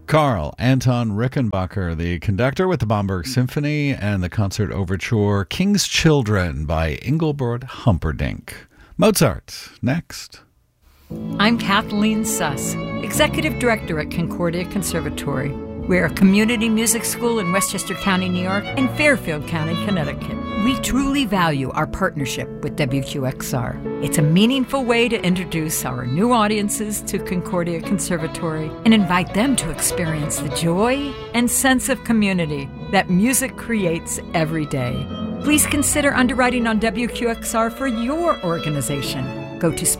Carl Anton Rickenbacker, the conductor with the Bamberg Symphony, and the concert overture King's Children by Engelbert Humperdinck. Mozart, next. I'm Kathleen Suss, Executive Director at Concordia Conservatory. We're a community music school in Westchester County, New York, and Fairfield County, Connecticut. We truly value our partnership with WQXR. It's a meaningful way to introduce our new audiences to Concordia Conservatory and invite them to experience the joy and sense of community that music creates every day. Please consider underwriting on WQXR for your organization. Go to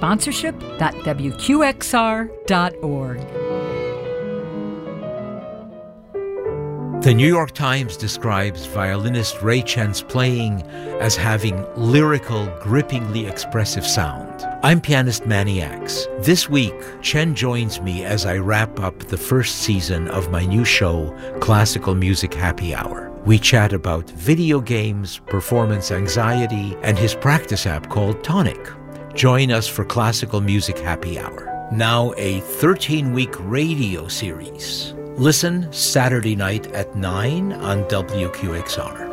sponsorship.wqxr.org. The New York Times describes violinist Ray Chen's playing as having lyrical, grippingly expressive sound. I'm pianist Manny Axe. This week, Chen joins me as I wrap up the first season of my new show, Classical Music Happy Hour. We chat about video games, performance anxiety, and his practice app called Tonic. Join us for Classical Music Happy Hour, now a 13-week radio series. Listen Saturday night at 9 on WQXR.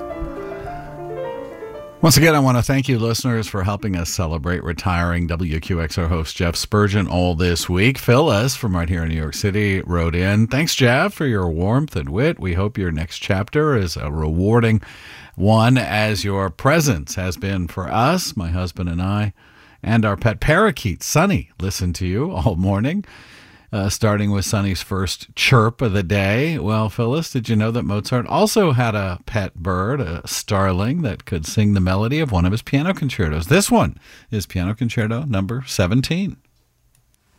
Once again, I want to thank you, listeners, for helping us celebrate retiring WQXR host Jeff Spurgeon all this week. Phyllis, from right here in New York City, wrote in, "Thanks, Jeff, for your warmth and wit. We hope your next chapter is a rewarding one as your presence has been for us, my husband and I, and our pet parakeet, Sunny. Listen to you all morning." Starting with Sonny's first chirp of the day. Well, Phyllis, did you know that Mozart also had a pet bird, a starling, that could sing the melody of one of his piano concertos? This one is Piano Concerto number 17.